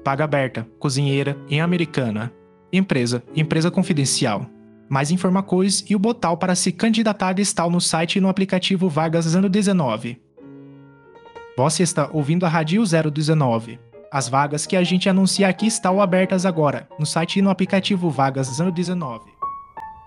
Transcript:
Vaga aberta, cozinheira, em Americana. Empresa confidencial. Mais informações e o botão para se candidatar está no site e no aplicativo Vagas 019. Você está ouvindo a Rádio 019. As vagas que a gente anuncia aqui estão abertas agora, no site e no aplicativo Vagas 019.